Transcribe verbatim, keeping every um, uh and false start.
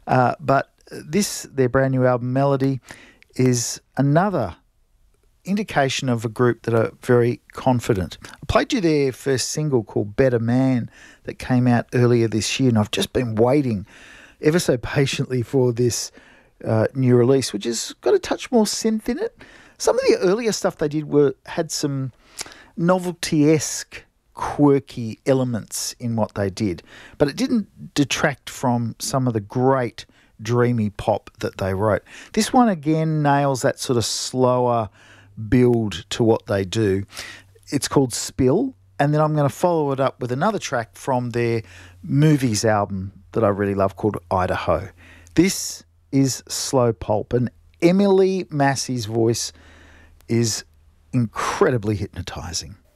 Uh, but this, their brand new album, Melody, is another indication of a group that are very confident. I played you their first single called Better Man that came out earlier this year, and I've just been waiting ever so patiently for this uh, new release, which has got a touch more synth in it. Some of the earlier stuff they did were had some novelty-esque, quirky elements in what they did, but it didn't detract from some of the great dreamy pop that they wrote. This one again nails that sort of slower build to what they do. It's called Spill, and then I'm going to follow it up with another track from their Movies album that I really love called Idaho. This is slow pulp, and Emily Massey's voice is incredibly hypnotising.